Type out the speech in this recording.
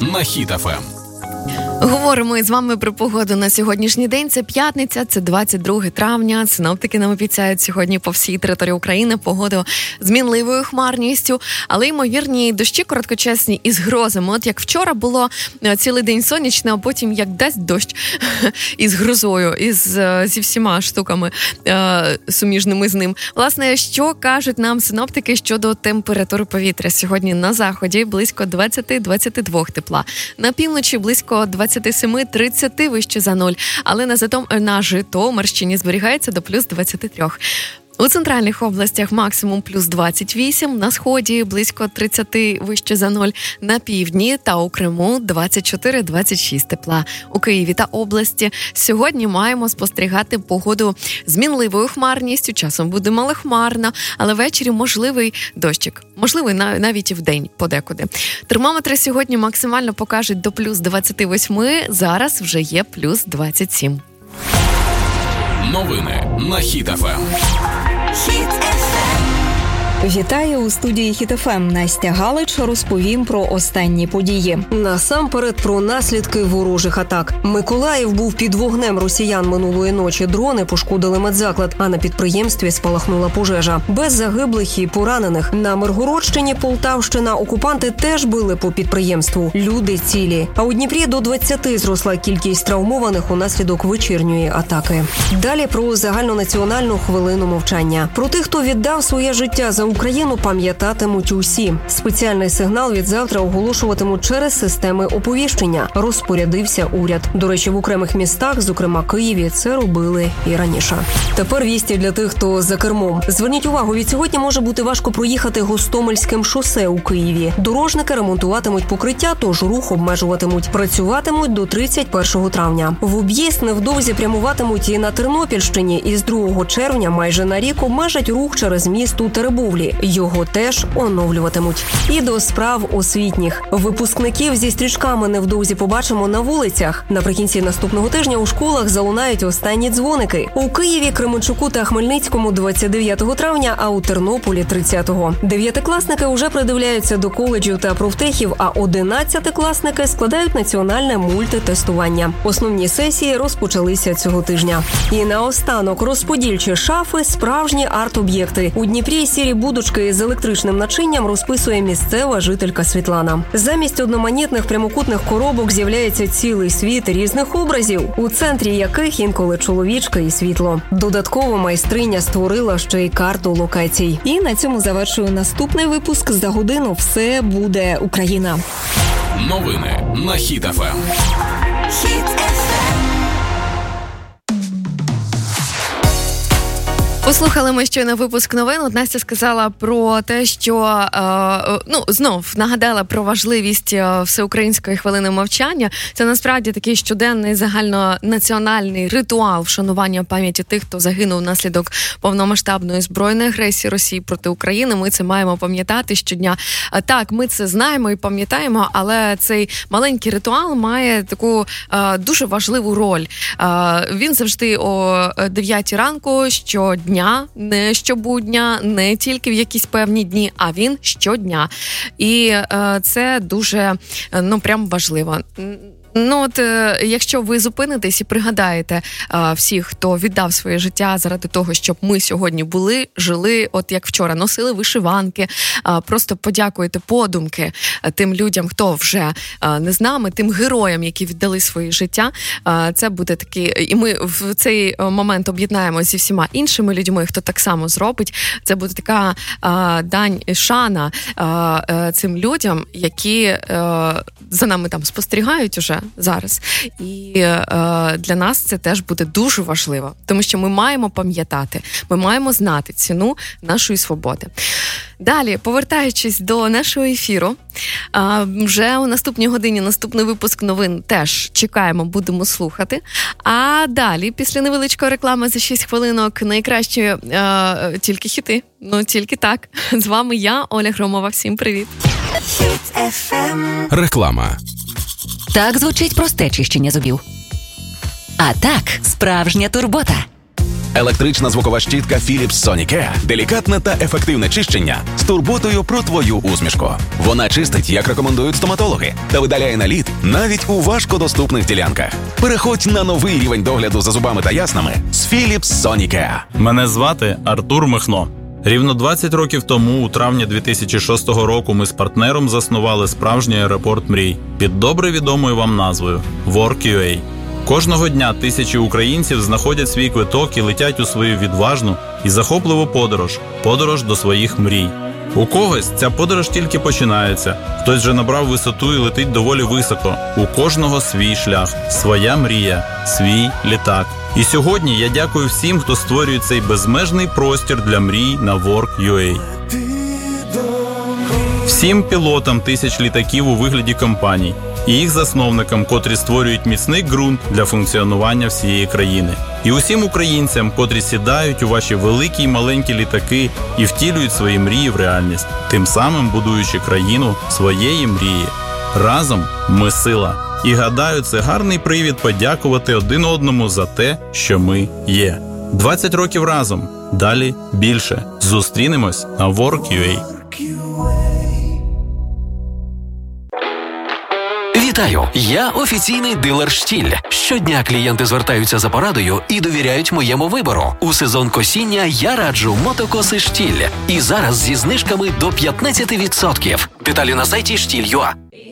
на Хіт ФМ. Говоримо з вами про погоду на сьогоднішній день. Це п'ятниця, це 22 травня. Синоптики нам обіцяють сьогодні по всій території України погоду з мінливою хмарністю, але ймовірні дощі короткочасні із грозами. От як вчора було цілий день сонячно, а потім як дасть дощ із грозою, зі всіма штуками суміжними з ним. Власне, що кажуть нам синоптики щодо температури повітря? Сьогодні на заході близько 20-22 тепла. На півночі близько 27-30 вище за нуль, але на Житомирщині зберігається до плюс 23. У центральних областях максимум плюс 28, на сході близько 30 вище за нуль, на півдні та у Криму 24-26 тепла. У Києві та області сьогодні маємо спостерігати погоду з мінливою хмарністю, часом буде малохмарно, але ввечері можливий дощик. Можливий навіть і вдень подекуди. Термометри сьогодні максимально покажуть до плюс 28, зараз вже є плюс 27. Новини на Хіт ФМ. Вітаю у студії Хіт ФМ. Настя Галич розповім про останні події. Насамперед про наслідки ворожих атак. Миколаїв був під вогнем росіян минулої ночі. Дрони пошкодили медзаклад, а на підприємстві спалахнула пожежа. Без загиблих і поранених. На Миргородщині, Полтавщина, окупанти теж били по підприємству. Люди цілі. А у Дніпрі до 20 зросла кількість травмованих унаслідок вечірньої атаки. Далі про загальнонаціональну хвилину мовчання. Про тих, хто віддав своє життя за Україну, пам'ятатимуть усі. Спеціальний сигнал від завтра оголошуватимуть через системи оповіщення. Розпорядився уряд. До речі, в окремих містах, зокрема Києві, це робили і раніше. Тепер вісті для тих, хто за кермом. Зверніть увагу, від сьогодні може бути важко проїхати Гостомельським шосе у Києві. Дорожники ремонтуватимуть покриття, тож рух обмежуватимуть. Працюватимуть до 31 травня. В об'їзд невдовзі прямуватимуть і на Тернопільщині. І з 2 червня майже на рік обмежать рух через міст у Теребовлі. Його теж оновлюватимуть. І до справ освітніх. Випускників зі стрічками невдовзі побачимо на вулицях. Наприкінці наступного тижня у школах залунають останні дзвоники. У Києві, Кременчуку та Хмельницькому 29 травня, а у Тернополі 30-го. Дев'ятикласники уже придивляються до коледжів та профтехів, а 11-класники складають національне мультитестування. Основні сесії розпочалися цього тижня. І наостанок розподільчі шафи – справжні арт-об'єкти. У Дніпрі сірі будочки з електричним начинням розписує місцева жителька Світлана. Замість одноманітних прямокутних коробок з'являється цілий світ різних образів, у центрі яких інколи чоловічки і світло. Додатково майстриня створила ще й карту локацій. І на цьому завершую наступний випуск. За годину все буде Україна. Новини на Хіт ФМ. Послухали ми щойно випуск новин. От Настя сказала про те, що знов нагадала про важливість всеукраїнської хвилини мовчання. Це насправді такий щоденний загальнонаціональний ритуал вшанування пам'яті тих, хто загинув внаслідок повномасштабної збройної агресії Росії проти України. Ми це маємо пам'ятати щодня. Так, ми це знаємо і пам'ятаємо, але цей маленький ритуал має таку дуже важливу роль. Він завжди о 9 ранку щодня, не щобудня, не тільки в якісь певні дні, а він щодня. І це дуже, прям важливо. Якщо ви зупинитесь і пригадаєте всіх, хто віддав своє життя заради того, щоб ми сьогодні жили, от як вчора, носили вишиванки, просто подякуєте подумки тим людям, хто вже не з нами, тим героям, які віддали своє життя, це буде такий, і ми в цей момент об'єднаємося зі всіма іншими людьми, хто так само зробить. Це буде така дань шана цим людям, які за нами там спостерігають уже зараз. І для нас це теж буде дуже важливо, тому що ми маємо пам'ятати, ми маємо знати ціну нашої свободи. Далі, повертаючись до нашого ефіру, вже у наступній годині наступний випуск новин теж чекаємо, будемо слухати. А далі, після невеличкої реклами за 6 хвилинок, найкращі тільки хіти. Тільки так. З вами я, Оля Громова. Всім привіт. Реклама. Так звучить просте чищення зубів. А так, справжня турбота. Електрична звукова щітка Philips Sonicare – делікатне та ефективне чищення з турботою про твою усмішку. Вона чистить, як рекомендують стоматологи, та видаляє наліт навіть у важкодоступних ділянках. Переходь на новий рівень догляду за зубами та яснами з Philips Sonicare. Мене звати Артур Михно. Рівно 20 років тому, у травні 2006 року, ми з партнером заснували справжній аеропорт мрій під добре відомою вам назвою Work.ua. Кожного дня тисячі українців знаходять свій квиток і летять у свою відважну і захопливу подорож до своїх мрій. У когось ця подорож тільки починається, хтось вже набрав висоту і летить доволі високо. У кожного свій шлях, своя мрія, свій літак. І сьогодні я дякую всім, хто створює цей безмежний простір для мрій на Work.ua. Всім пілотам тисяч літаків у вигляді компаній і їх засновникам, котрі створюють міцний ґрунт для функціонування всієї країни. І усім українцям, котрі сідають у ваші великі й маленькі літаки і втілюють свої мрії в реальність, тим самим будуючи країну своєї мрії. Разом ми сила. І гадаю, це гарний привід подякувати один одному за те, що ми є. 20 років разом. Далі більше. Зустрінемось на Work.ua. Вітаю! Я офіційний дилер «Штіль». Щодня клієнти звертаються за порадою і довіряють моєму вибору. У сезон косіння я раджу мотокоси «Штіль». І зараз зі знижками до 15%. Деталі на сайті «Штіль.ua».